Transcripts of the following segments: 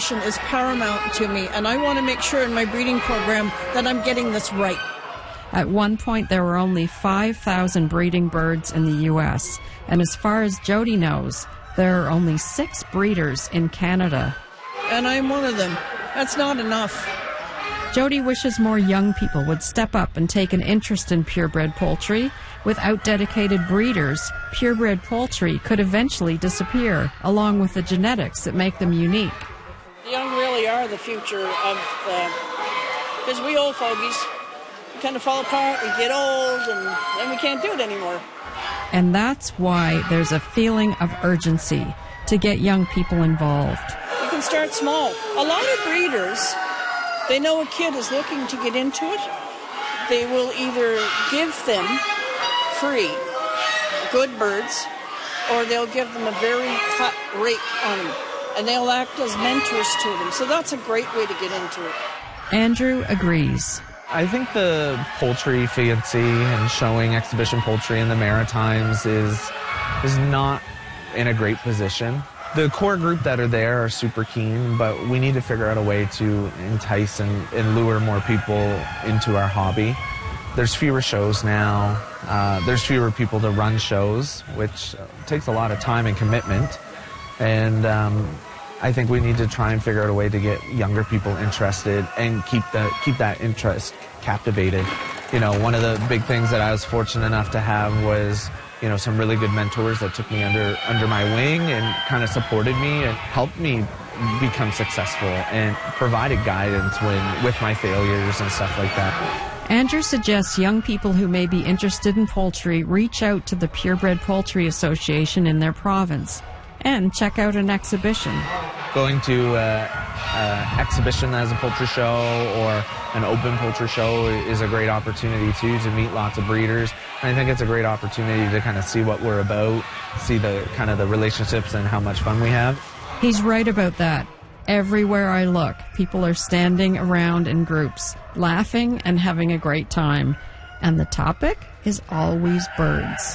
conservation is paramount to me, and I want to make sure in my breeding program that I'm getting this right. At one point, there were only 5,000 breeding birds in the U.S., and as far as Jody knows, there are only 6 breeders in Canada. And I'm one of them. That's not enough. Jody wishes more young people would step up and take an interest in purebred poultry. Without dedicated breeders, purebred poultry could eventually disappear, along with the genetics that make them unique. The young really are the future of because we old fogies, we kind of fall apart, we get old, and then we can't do it anymore. And that's why there's a feeling of urgency to get young people involved. You can start small. A lot of breeders, they know a kid is looking to get into it. They will either give them free good birds, or they'll give them a very cut rate on them, and they'll act as mentors to them. So that's a great way to get into it. Andrew agrees. I think the poultry fancy and showing exhibition poultry in the Maritimes is not in a great position. The core group that are there are super keen, but we need to figure out a way to entice and lure more people into our hobby. There's fewer shows now. There's fewer people to run shows, which takes a lot of time and commitment. And I think we need to try and figure out a way to get younger people interested and keep that interest captivated. You know, one of the big things that I was fortunate enough to have was, you know, some really good mentors that took me under my wing and kind of supported me and helped me become successful and provided guidance with my failures and stuff like that. Andrew suggests young people who may be interested in poultry reach out to the Purebred Poultry Association in their province and check out an exhibition. Going to an exhibition as a poultry show or an open poultry show is a great opportunity too to meet lots of breeders. And I think it's a great opportunity to kind of see what we're about, see the kind of the relationships and how much fun we have. He's right about that. Everywhere I look, people are standing around in groups, laughing and having a great time. And the topic is always birds.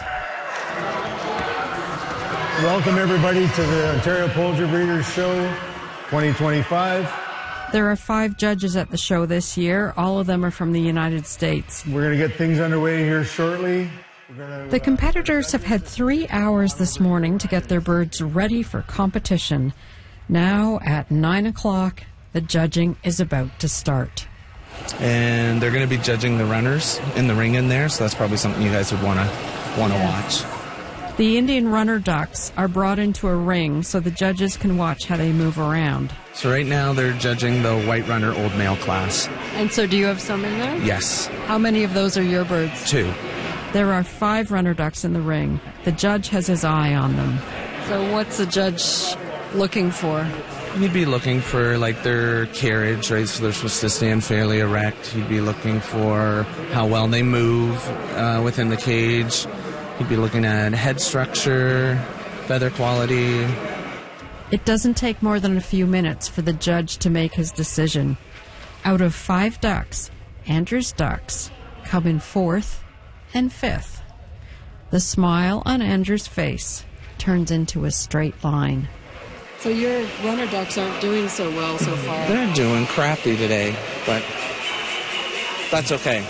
Welcome, everybody, to the Ontario Poultry Breeders Show 2025. There are 5 judges at the show this year. All of them are from the United States. We're going to get things underway here shortly. The competitors have had 3 hours this morning to get their birds ready for competition. Now, at 9 o'clock, the judging is about to start. And they're going to be judging the runners in the ring in there, so that's probably something you guys would want to watch. The Indian runner ducks are brought into a ring so the judges can watch how they move around. So right now they're judging the white runner old male class. And so do you have some in there? Yes. How many of those are your birds? 2. There are 5 runner ducks in the ring. The judge has his eye on them. So what's the judge looking for? You'd be looking for like their carriage, right? So they're supposed to stand fairly erect. You'd be looking for how well they move within the cage. You'd be looking at head structure, feather quality. It doesn't take more than a few minutes for the judge to make his decision. Out of 5 ducks, Andrew's ducks come in 4th and 5th. The smile on Andrew's face turns into a straight line. So your runner ducks aren't doing so well so far. They're doing crappy today, but that's okay.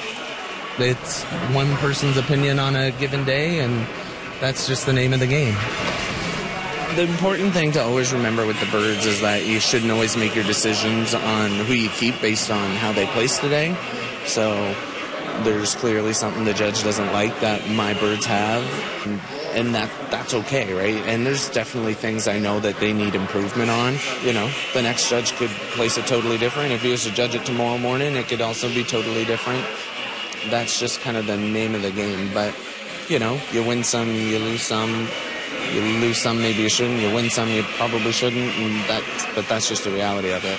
It's one person's opinion on a given day, and that's just the name of the game. The important thing to always remember with the birds is that you shouldn't always make your decisions on who you keep based on how they place today. So there's clearly something the judge doesn't like that my birds have, and that's okay, right? And there's definitely things I know that they need improvement on. You know, the next judge could place it totally different. If he was to judge it tomorrow morning, it could also be totally different. That's just kind of the name of the game. But, you know, you win some, you lose some. You lose some, maybe you shouldn't. You win some, you probably shouldn't. But that's just the reality of it.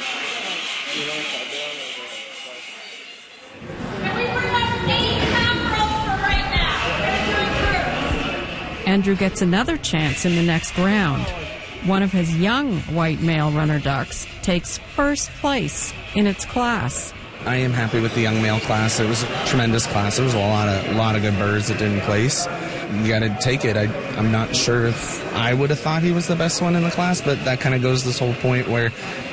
Andrew gets another chance in the next round. One of his young white male runner ducks takes first place in its class. I am happy with the young male class. It was a tremendous class. There was a lot of good birds that didn't place. You got to take it. I'm not sure if I would have thought he was the best one in the class, but that kind of goes this whole point where